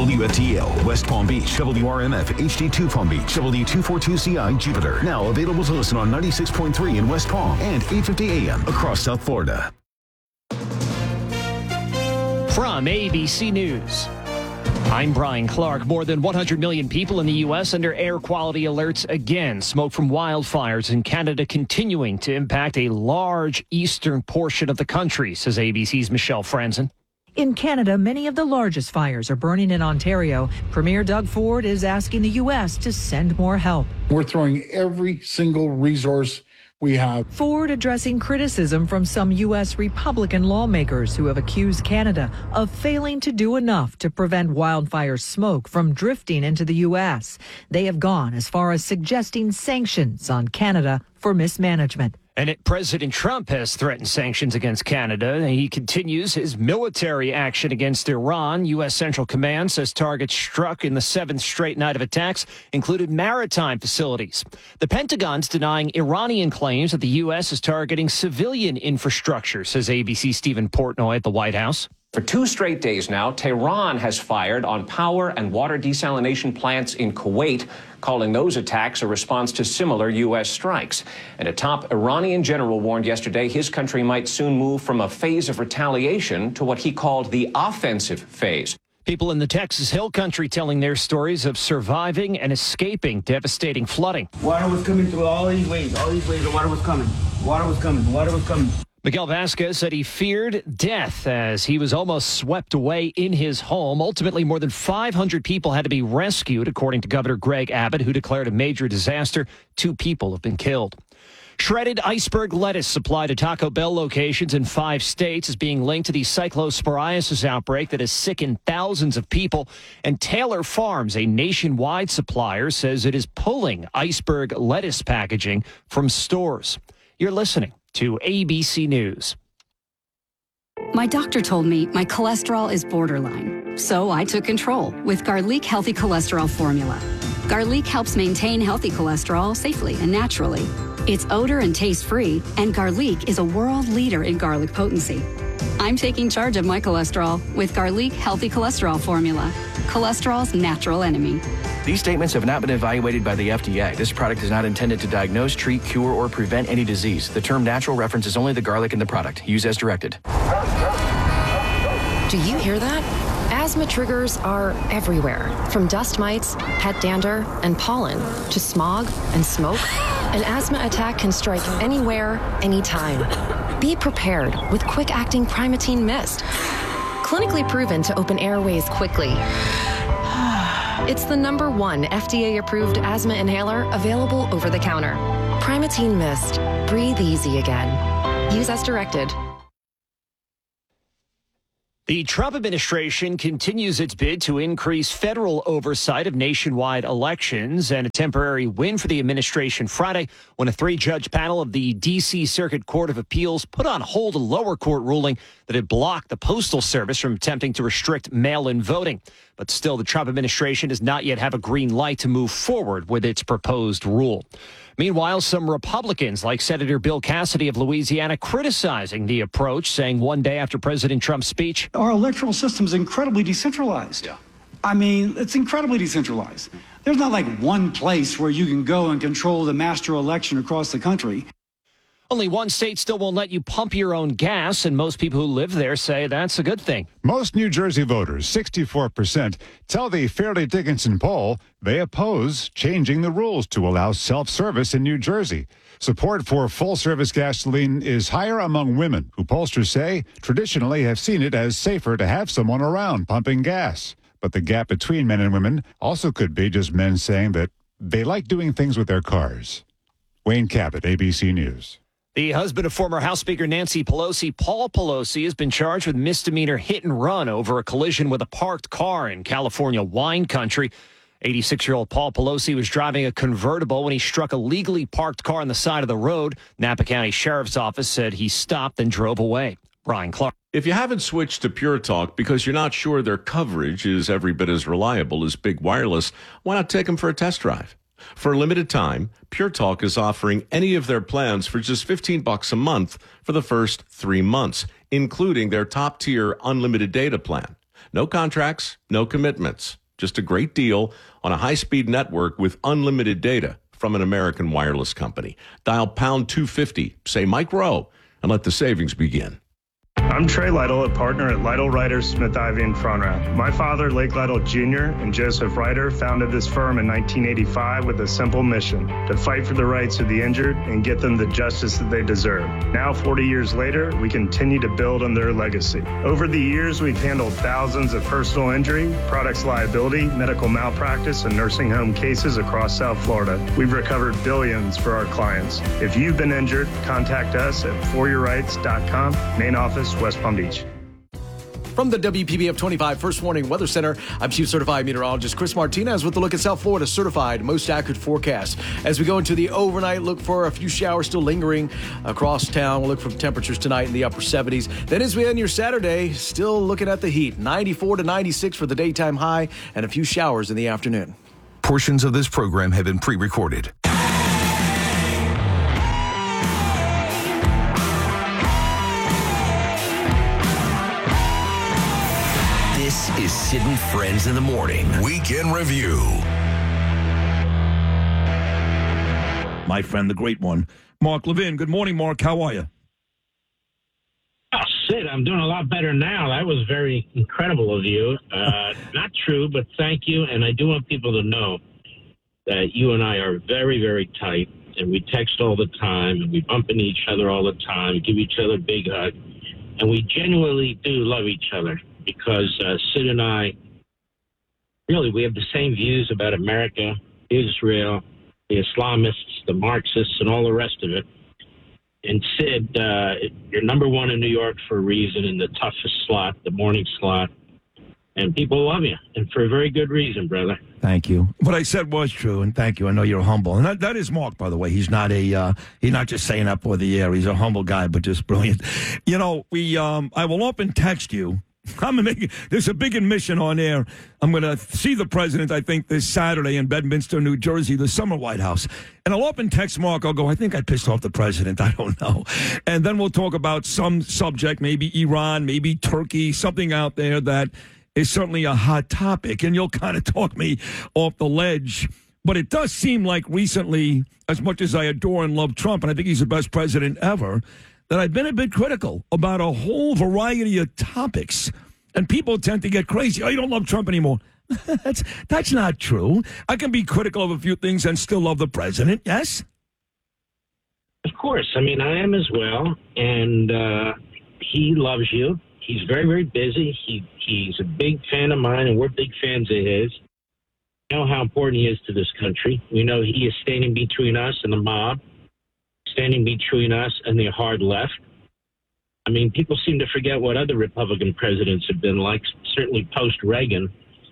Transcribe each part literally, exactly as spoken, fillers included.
W F T L, West Palm Beach, W R M F, H D two Palm Beach, W two forty-two C I, Jupiter. Now available to listen on ninety-six point three in West Palm and eight fifty A M across South Florida. From A B C News, I'm Brian Clark. More than one hundred million people in the U S under air quality alerts again. Smoke from wildfires in Canada continuing to impact a large eastern portion of the country, says A B C's Michelle Franzen. In Canada, many of the largest fires are burning in Ontario. Premier Doug Ford is asking the U S to send more help. We're throwing every single resource we have. Ford addressing criticism from some U S Republican lawmakers who have accused Canada of failing to do enough to prevent wildfire smoke from drifting into the U S. They have gone as far as suggesting sanctions on Canada for mismanagement. And it, President Trump has threatened sanctions against Canada. He continues his military action against Iran. U S. Central Command says targets struck in the seventh straight night of attacks included maritime facilities. The Pentagon's denying Iranian claims that the U S is targeting civilian infrastructure, says A B C's Stephen Portnoy at the White House. For two straight days now, Tehran has fired on power and water desalination plants in Kuwait, calling those attacks a response to similar U S strikes. And a top Iranian general warned yesterday his country might soon move from a phase of retaliation to what he called the offensive phase. People in the Texas Hill Country telling their stories of surviving and escaping devastating flooding. Water was coming through all these ways, all these ways, the water was coming. Water was coming, water was coming. Miguel Vasquez said he feared death as he was almost swept away in his home. Ultimately, more than five hundred people had to be rescued, according to Governor Greg Abbott, who declared a major disaster. Two people have been killed. Shredded iceberg lettuce supplied to Taco Bell locations in five states is being linked to the cyclosporiasis outbreak that has sickened thousands of people. And Taylor Farms, a nationwide supplier, says it is pulling iceberg lettuce packaging from stores. You're listening to A B C News. My doctor told me my cholesterol is borderline, so I took control with Garlic Healthy Cholesterol Formula. Garlic helps maintain healthy cholesterol safely and naturally. It's odor and taste-free, and Garlic is a world leader in garlic potency. I'm taking charge of my cholesterol with Garlic Healthy Cholesterol Formula, cholesterol's natural enemy. These statements have not been evaluated by the F D A. This product is not intended to diagnose, treat, cure, or prevent any disease. The term natural references only the garlic in the product. Use as directed. Do you hear that? Asthma triggers are everywhere, from dust mites, pet dander, and pollen, to smog and smoke. An asthma attack can strike anywhere, anytime. Be prepared with quick-acting Primatene Mist. Clinically proven to open airways quickly. It's the number one F D A-approved asthma inhaler available over the counter. Primatene Mist. Breathe easy again. Use as directed. The Trump administration continues its bid to increase federal oversight of nationwide elections, and a temporary win for the administration Friday when a three-judge panel of the D C Circuit Court of Appeals put on hold a lower court ruling that had blocked the Postal Service from attempting to restrict mail-in voting. But still, the Trump administration does not yet have a green light to move forward with its proposed rule. Meanwhile, some Republicans, like Senator Bill Cassidy of Louisiana, criticizing the approach, saying one day after President Trump's speech, our electoral system is incredibly decentralized. Yeah. I mean, it's incredibly decentralized. There's not like one place where you can go and control the master election across the country. Only one state still won't let you pump your own gas, and most people who live there say that's a good thing. Most New Jersey voters, sixty-four percent, tell the Fairleigh Dickinson poll they oppose changing the rules to allow self-service in New Jersey. Support for full-service gasoline is higher among women, who pollsters say traditionally have seen it as safer to have someone around pumping gas. But the gap between men and women also could be just men saying that they like doing things with their cars. Wayne Cabot, A B C News. The husband of former House Speaker Nancy Pelosi, Paul Pelosi, has been charged with misdemeanor hit and run over a collision with a parked car in California wine country. eighty-six-year-old Paul Pelosi was driving a convertible when he struck a legally parked car on the side of the road. Napa County Sheriff's Office said he stopped and drove away. Brian Clark. If you haven't switched to Pure Talk because you're not sure their coverage is every bit as reliable as Big Wireless, why not take them for a test drive? For a limited time, Pure Talk is offering any of their plans for just fifteen bucks a month for the first three months, including their top-tier unlimited data plan. No contracts, no commitments. Just a great deal on a high-speed network with unlimited data from an American wireless company. Dial pound two fifty, say Mike Rowe, and let the savings begin. I'm Trey Lytle, a partner at Lytle Ryder Smith Ivy in Frontrap. My father, Lake Lytle Junior and Joseph Ryder, founded this firm in nineteen eighty-five with a simple mission: to fight for the rights of the injured and get them the justice that they deserve. Now, forty years later, we continue to build on their legacy. Over the years, we've handled thousands of personal injury, products liability, medical malpractice, and nursing home cases across South Florida. We've recovered billions for our clients. If you've been injured, contact us at for your rights dot com, main office, West Palm Beach. From the W P B F twenty-five First Warning Weather Center, I'm Chief Certified Meteorologist Chris Martinez with a look at South Florida's certified most accurate forecast. As we go into the overnight, look for a few showers still lingering across town. We'll look for temperatures tonight in the upper seventies. Then as we end your Saturday, still looking at the heat. ninety-four to ninety-six for the daytime high and a few showers in the afternoon. Portions of this program have been pre-recorded. This is Sid and Friends in the Morning. Weekend Review. My friend, the great one, Mark Levin. Good morning, Mark. How are you? Oh, Sid, I'm doing a lot better now. That was very incredible of you. Uh, not true, but thank you. And I do want people to know that you and I are very, very tight. And we text all the time. And we bump into each other all the time. Give each other a big hug. And we genuinely do love each other. Because uh, Sid and I, really, we have the same views about America, Israel, the Islamists, the Marxists, and all the rest of it. And Sid, uh, you're number one in New York for a reason, in the toughest slot, the morning slot. And people love you, and for a very good reason, brother. Thank you. What I said was true, and thank you. I know you're humble. And that, that is Mark, by the way. He's not a uh, he's not just saying that for the air. He's a humble guy, but just brilliant. You know, we um, I will often text you. I'm gonna make, there's a big admission on air. I'm going to see the president, I think, this Saturday in Bedminster, New Jersey, the summer White House. And I'll often text Mark. I'll go, I think I pissed off the president. I don't know. And then we'll talk about some subject, maybe Iran, maybe Turkey, something out there that is certainly a hot topic. And you'll kind of talk me off the ledge. But it does seem like recently, as much as I adore and love Trump, and I think he's the best president ever, that I've been a bit critical about a whole variety of topics. And people tend to get crazy. Oh, you don't love Trump anymore. that's that's not true. I can be critical of a few things and still love the president, yes? Of course. I mean, I am as well. And uh, he loves you. He's very, very busy. He He's a big fan of mine, and we're big fans of his. We know how important he is to this country. We know he is standing between us and the mob, standing between us and the hard left. I mean, people seem to forget what other Republican presidents have been like, certainly post-Reagan.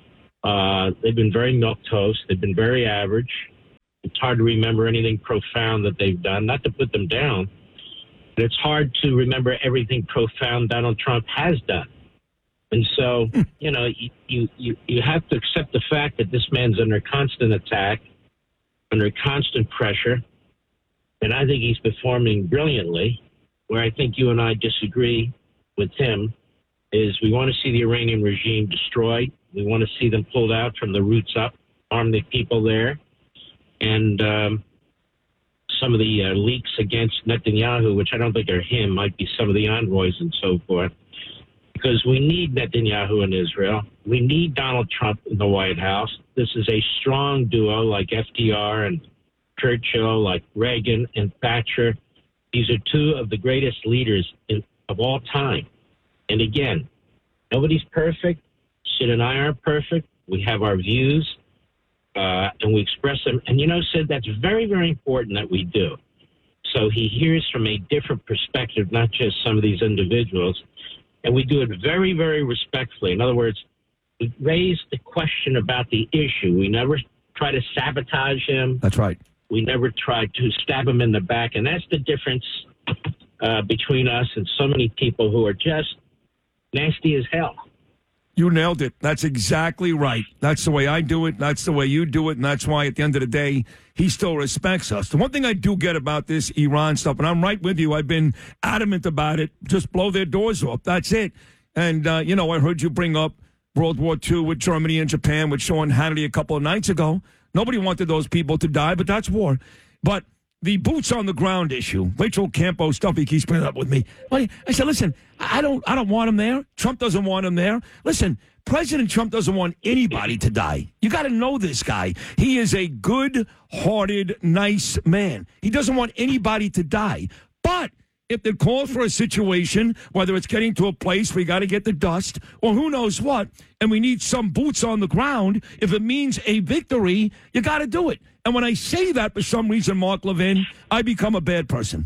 Uh, they've been very milquetoast. They've been very average. It's hard to remember anything profound that they've done, not to put them down, but it's hard to remember everything profound Donald Trump has done. And so, you know, you, you, you have to accept the fact that this man's under constant attack, under constant pressure. And I think he's performing brilliantly. Where I think you and I disagree with him is we want to see the Iranian regime destroyed. We want to see them pulled out from the roots up, arm the people there. And um, some of the uh, leaks against Netanyahu, which I don't think are him, might be some of the envoys and so forth. Because we need Netanyahu in Israel. We need Donald Trump in the White House. This is a strong duo like F D R and Churchill, like Reagan and Thatcher. These are two of the greatest leaders in, of all time. And again, nobody's perfect. Sid and I aren't perfect. We have our views, uh, and we express them. And, you know, Sid, that's very, very important that we do. So he hears from a different perspective, not just some of these individuals. And we do it very, very respectfully. In other words, we raise the question about the issue. We never try to sabotage him. That's right. We never tried to stab him in the back. And that's the difference uh, between us and so many people who are just nasty as hell. You nailed it. That's exactly right. That's the way I do it. That's the way you do it. And that's why at the end of the day, he still respects us. The one thing I do get about this Iran stuff, and I'm right with you, I've been adamant about it, just blow their doors off. That's it. And, uh, you know, I heard you bring up World War Two with Germany and Japan with Sean Hannity a couple of nights ago. Nobody wanted those people to die, but that's war. But the boots on the ground issue, Rachel Campo stuff he keeps bringing up with me. I said, listen, I don't, I don't want him there. Trump doesn't want him there. Listen, President Trump doesn't want anybody to die. You got to know this guy. He is a good-hearted, nice man. He doesn't want anybody to die. But if it calls for a situation, whether it's getting to a place where you got to get the dust or who knows what, and we need some boots on the ground, if it means a victory, you got to do it. And when I say that for some reason, Mark Levin, I become a bad person.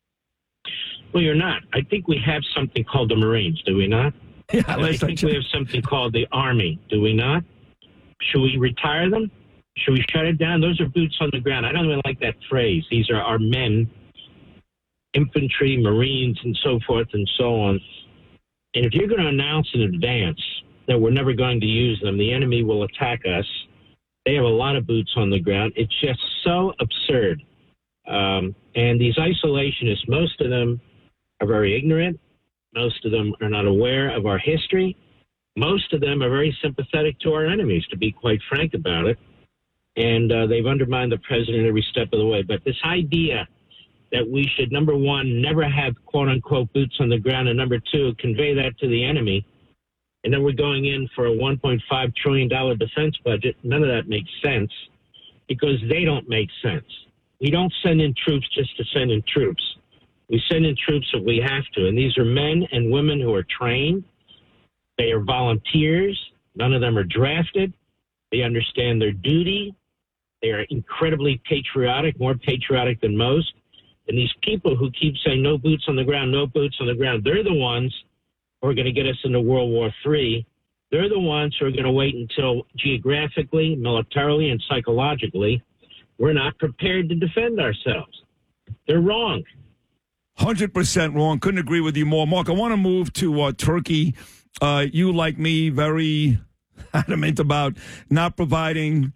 Well, you're not. I think we have something called the Marines, do we not? Yeah, I think we have something called the Army, do we not? Should we retire them? Should we shut it down? Those are boots on the ground. I don't even like that phrase. These are our men, infantry, Marines, and so forth and so on. And if you're going to announce in advance that we're never going to use them, the enemy will attack us. They have a lot of boots on the ground. It's just so absurd. Um, and these isolationists, most of them are very ignorant. Most of them are not aware of our history. Most of them are very sympathetic to our enemies, to be quite frank about it. And uh, they've undermined the president every step of the way. But this idea that we should, number one, never have quote-unquote boots on the ground, and number two, convey that to the enemy, and then we're going in for a one point five trillion dollars defense budget, none of that makes sense because they don't make sense. We don't send in troops just to send in troops. We send in troops if we have to, and these are men and women who are trained. They are volunteers. None of them are drafted. They understand their duty. They are incredibly patriotic, more patriotic than most. And these people who keep saying no boots on the ground, no boots on the ground, they're the ones who are going to get us into World War Three. They're the ones who are going to wait until geographically, militarily, and psychologically, we're not prepared to defend ourselves. They're wrong. one hundred percent wrong. Couldn't agree with you more. Mark, I want to move to uh, Turkey. Uh, you, like me, very adamant about not providing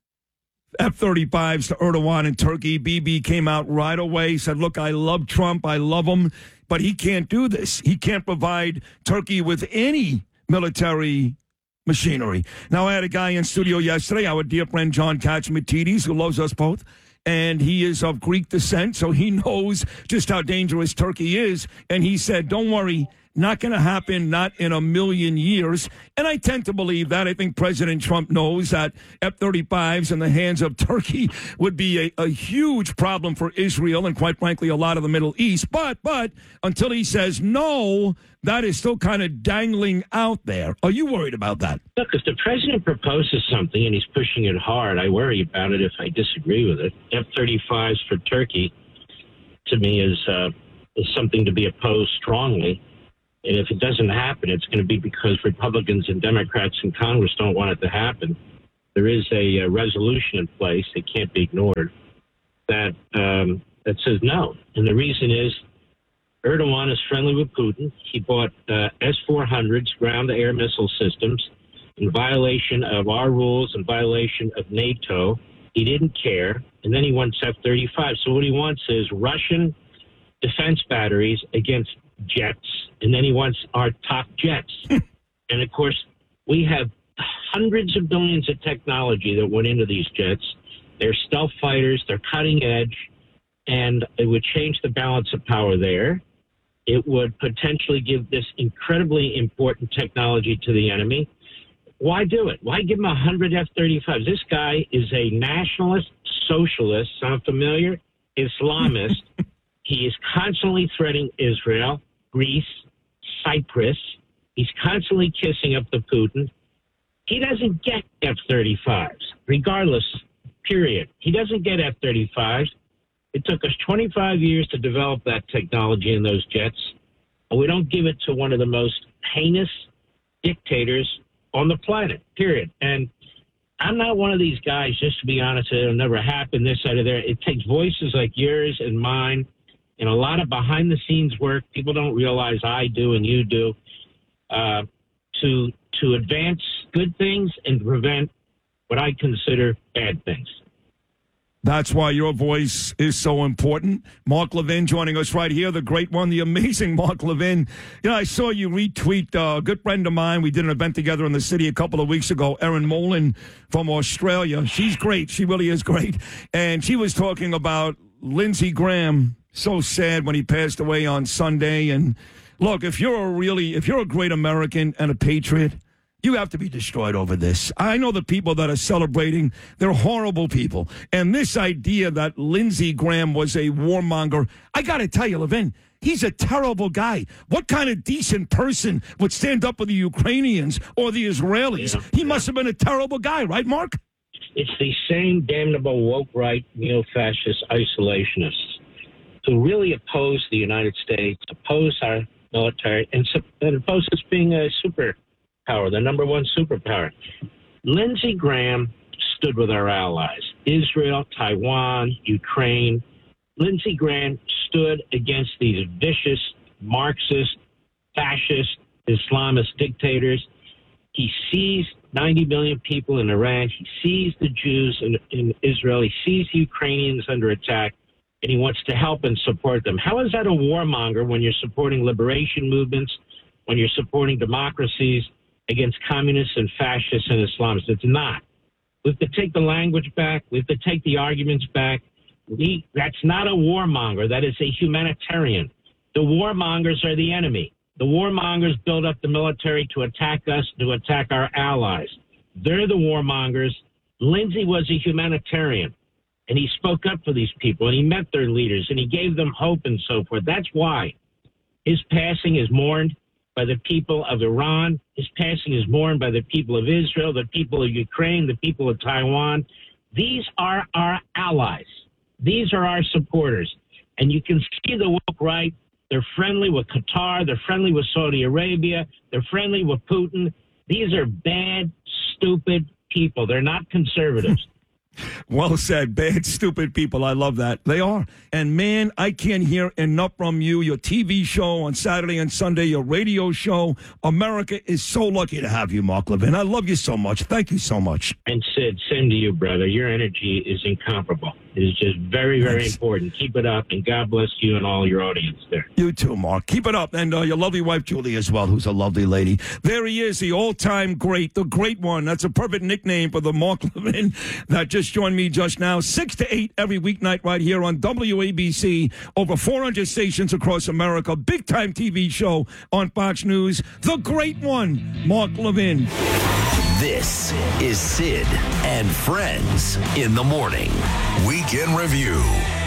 F thirty-fives to Erdogan in Turkey. Bibi came out right away, said, look, I love Trump. I love him, but he can't do this. He can't provide Turkey with any military machinery. Now, I had a guy in studio yesterday, our dear friend John Katsimatidis, who loves us both, and he is of Greek descent, so he knows just how dangerous Turkey is. And he said, don't worry, not going to happen, not in a million years. And I tend to believe that. I think President Trump knows that F thirty-fives in the hands of Turkey would be a, a huge problem for Israel and, quite frankly, a lot of the Middle East. But, but until he says no, that is still kind of dangling out there. Are you worried about that? Look, if the president proposes something and he's pushing it hard, I worry about it if I disagree with it. F thirty-fives for Turkey, to me, is uh, is something to be opposed strongly. And if it doesn't happen, it's going to be because Republicans and Democrats in Congress don't want it to happen. There is a, a resolution in place that can't be ignored that um, that says no. And the reason is Erdogan is friendly with Putin. He bought uh, S four hundreds, ground-to-air missile systems, in violation of our rules, in violation of NATO. He didn't care. And then he wants F thirty-five. So what he wants is Russian defense batteries against jets, and then he wants our top jets. And of course, we have hundreds of billions of technology that went into these jets. They're stealth fighters, they're cutting edge, and it would change the balance of power there. It would potentially give this incredibly important technology to the enemy. Why do it? Why give him one hundred F thirty-fives? This guy is a nationalist, socialist, sound familiar? Islamist. He is constantly threatening Israel, Greece, Cyprus. He's constantly kissing up to Putin. He doesn't get F thirty-fives, regardless, period. He doesn't get F thirty-fives. It took us twenty-five years to develop that technology in those jets, and we don't give it to one of the most heinous dictators on the planet, period. And I'm not one of these guys, just to be honest, it'll never happen, this side of there. It takes voices like yours and mine and a lot of behind-the-scenes work people don't realize I do and you do uh, to to advance good things and prevent what I consider bad things. That's why your voice is so important. Mark Levin joining us right here, the great one, the amazing Mark Levin. You know, I saw you retweet uh, a good friend of mine. We did an event together in the city a couple of weeks ago, Erin Molan from Australia. She's great. She really is great. And she was talking about Lindsey Graham. So sad when he passed away on Sunday. And look, if you're a really, if you're a great American and a patriot, you have to be destroyed over this. I know the people that are celebrating, they're horrible people. And this idea that Lindsey Graham was a warmonger, I got to tell you, Levin, he's a terrible guy. What kind of decent person would stand up with the Ukrainians or the Israelis? Yeah. He must have been a terrible guy, right, Mark? It's the same damnable woke right neo-fascist isolationists who really oppose the United States, oppose our military, and, and oppose us being a super power, the number one superpower. Lindsey Graham stood with our allies, Israel, Taiwan, Ukraine. Lindsey Graham stood against these vicious Marxist, fascist, Islamist dictators. He sees ninety million people in Iran. He sees the Jews in, in Israel. He sees the Ukrainians under attack, and he wants to help and support them. How is that a warmonger when you're supporting liberation movements, when you're supporting democracies against communists and fascists and Islamists? It's not. We have to take the language back. We have to take the arguments back. We, that's not a warmonger. That is a humanitarian. The warmongers are the enemy. The warmongers build up the military to attack us, to attack our allies. They're the warmongers. Lindsey was a humanitarian, and he spoke up for these people, and he met their leaders, and he gave them hope and so forth. That's why his passing is mourned by the people of Iran. His passing is mourned by the people of Israel, the people of Ukraine, the people of Taiwan. These are our allies. These are our supporters. And you can see the woke right. They're friendly with Qatar. They're friendly with Saudi Arabia. They're friendly with Putin. These are bad, stupid people. They're not conservatives. Well said. Bad, stupid people. I love that. They are. And, man, I can't hear enough from you. Your T V show on Saturday and Sunday, your radio show. America is so lucky to have you, Mark Levin. I love you so much. Thank you so much. And, Sid, same to you, brother. Your energy is incomparable. It is just very, very Thanks. important. Keep it up, and God bless you and all your audience there. You too, Mark. Keep it up. And uh, your lovely wife, Julie, as well, who's a lovely lady. There he is, the all-time great, the great one. That's a perfect nickname for the Mark Levin that just joined me just now. Six to eight every weeknight right here on W A B C. Over four hundred stations across America. Big-time T V show on Fox News. The great one, Mark Levin. This is Sid and Friends in the Morning. Weekend Review.